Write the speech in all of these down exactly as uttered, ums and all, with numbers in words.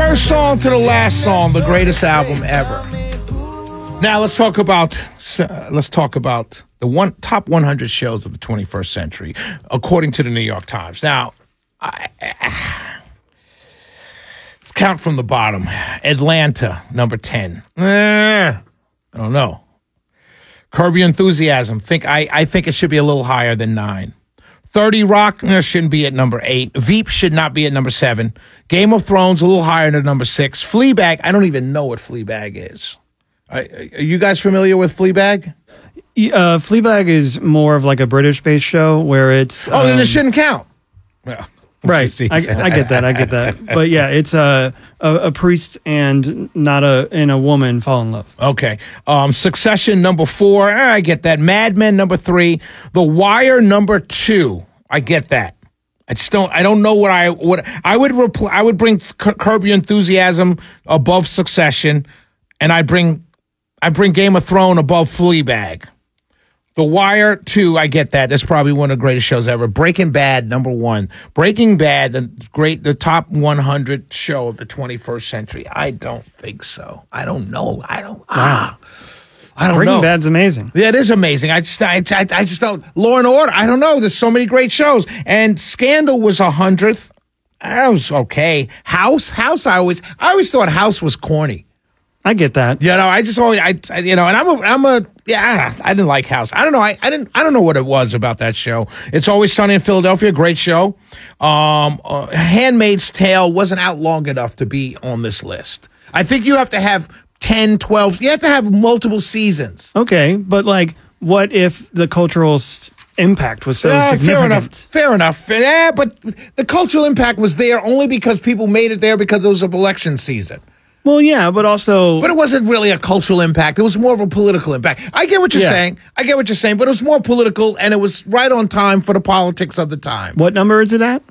first song to the last song, the greatest album ever. Now let's talk about uh, let's talk about the one top one hundred shows of the twenty-first century, according to the New York Times. Now, I, I, let's count from the bottom. Atlanta, number ten. Eh, I don't know. Curb Your Enthusiasm. Think I, I think it should be a little higher than nine. thirty Rock uh, shouldn't be at number eight. Veep should not be at number seven. Game of Thrones a little higher than number six. Fleabag, I don't even know what Fleabag is. Are, are you guys familiar with Fleabag? Uh, Fleabag is more of like a British-based show where it's oh, um, then it shouldn't count. Well, right, I, I get that, I get that. But yeah, it's a, a a priest and not a and a woman fall in love. Okay, um, Succession number four, eh, I get that. Mad Men number three. The Wire number two, I get that. I just don't. I don't know what I what I would repl- I would bring Curb Your Enthusiasm above Succession, and I bring I bring Game of Thrones above Fleabag. The Wire, two, I get that. That's probably one of the greatest shows ever. Breaking Bad, number one. Breaking Bad, the great, the top one hundred show of the twenty-first century. I don't think so. I don't know. I don't. Wow. Ah, I don't Breaking know. Bad's amazing. Yeah, it is amazing. I just, I, I, I just don't. Law and Order. I don't know. There's so many great shows. And Scandal was a hundredth. That was okay. House, House. I always, I always thought House was corny. I get that. You know, I just always, I, I you know, and I'm a, I'm a, yeah, I didn't like House. I don't know. I, I didn't, I don't know what it was about that show. It's Always Sunny in Philadelphia. Great show. Um, uh, Handmaid's Tale wasn't out long enough to be on this list. I think you have to have ten, twelve, you have to have multiple seasons. Okay. But like, what if the cultural s- impact was so Uh, significant? fair enough. Fair enough. Yeah, but the cultural impact was there only because people made it there because it was an election season. Well, yeah, but also... But it wasn't really a cultural impact. It was more of a political impact. I get what you're Yeah. saying. I get what you're saying, but it was more political, and it was right on time for the politics of the time. What number is it at?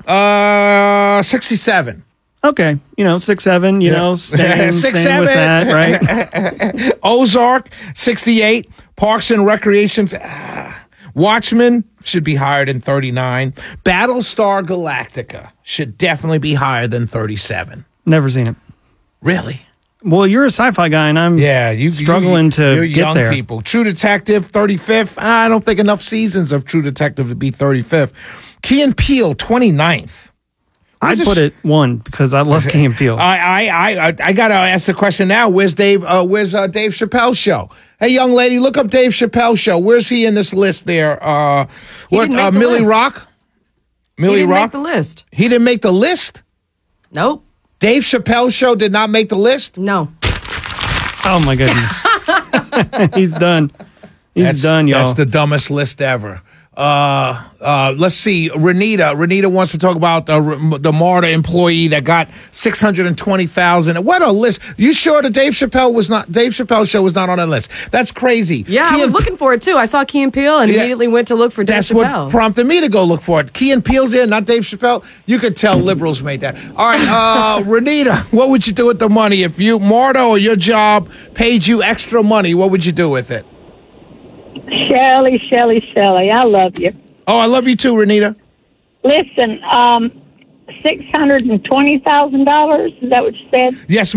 Uh, sixty-seven. Okay. You know, six, seven, you Yeah. know, staying, Six, staying with seven. that, right? Ozark, sixty-eight. Parks and Recreation. Ah. Watchmen should be higher than thirty-nine. Battlestar Galactica should definitely be higher than thirty-seven. Never seen it. Really? Well, you're a sci-fi guy, and I'm Yeah, you struggling you, to you're get young there. people. True Detective, thirty-fifth. I don't think enough seasons of True Detective to be thirty-fifth. Key and Peele, twenty-ninth. I'd put it one because I love Key and Peele. I I I I gotta ask the question now. Where's Dave? Uh, where's uh, Dave Chappelle's show? Hey, young lady, look up Dave Chappelle's show. Where's he in this list? There, uh, what? didn't make Uh, the Millie list. Rock. He Millie didn't Rock. make the list. He didn't make the list. Nope. Dave Chappelle's show did not make the list. No. Oh, my goodness. He's done. He's That's, done, y'all. That's the dumbest list ever. Uh, uh, let's see. Renita. Renita wants to talk about the, the MARTA employee that got six hundred twenty thousand. What a list. You sure that Dave Chappelle was not, Dave Chappelle's show was not on that list? That's crazy. Yeah, Key I was and- looking for it too. I saw Key and Peele and Yeah. immediately went to look for Dave That's Chappelle. what prompted me to go look for it. Key and Peele's in, not Dave Chappelle. You could tell liberals made that. All right, uh, Renita, what would you do with the money if you, MARTA or your job paid you extra money? What would you do with it? Shelley, Shelley, Shelley, I love you. Oh, I love you too, Renita. Listen, um, six hundred and twenty thousand dollars. Is that what you said? Yes,